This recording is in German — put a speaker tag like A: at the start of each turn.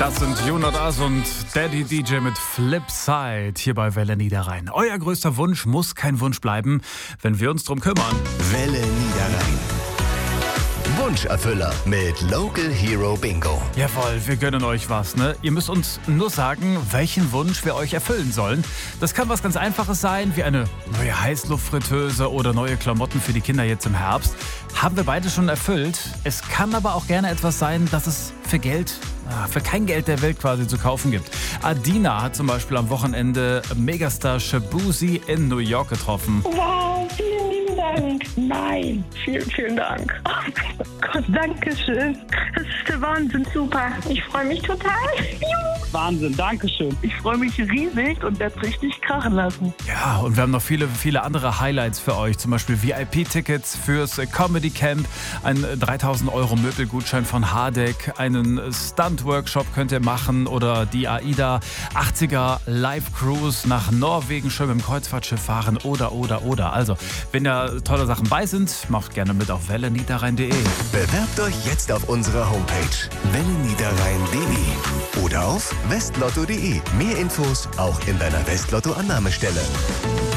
A: Das sind You Not Us und Daddy DJ mit Flipside hier bei Welle Niederrhein. Euer größter Wunsch muss kein Wunsch bleiben, wenn wir uns drum kümmern.
B: Welle Niederrhein. Wunscherfüller mit Local Hero Bingo.
A: Jawohl, wir gönnen euch was, ne? Ihr müsst uns nur sagen, welchen Wunsch wir euch erfüllen sollen. Das kann was ganz Einfaches sein, wie eine neue Heißluftfritteuse oder neue Klamotten für die Kinder jetzt im Herbst. Haben wir beide schon erfüllt. Es kann aber auch gerne etwas sein, das es für kein Geld der Welt quasi zu kaufen gibt. Adina hat zum Beispiel am Wochenende Megastar Shabuzi in New York getroffen.
C: Wow, vielen lieben Dank. Nein, vielen Dank. Oh Gott, danke schön. Das ist der Wahnsinn, super. Ich freue mich total.
D: Wahnsinn, danke schön.
C: Ich freue mich riesig und werde es richtig krachen lassen.
A: Ja, und wir haben noch viele andere Highlights für euch. Zum Beispiel VIP-Tickets fürs Comedy Camp, ein 3.000 € Möbelgutschein von Hardek, einen Stunt-Workshop könnt ihr machen oder die AIDA 80er Live-Cruise nach Norwegen schön mit dem Kreuzfahrtschiff fahren oder. Also, wenn da tolle Sachen bei sind, macht gerne mit auf welleniederrhein.de.
B: Bewerbt euch jetzt auf unserer Homepage welleniederrhein.de oder auf westlotto.de. Mehr Infos auch in deiner Westlotto-Annahmestelle.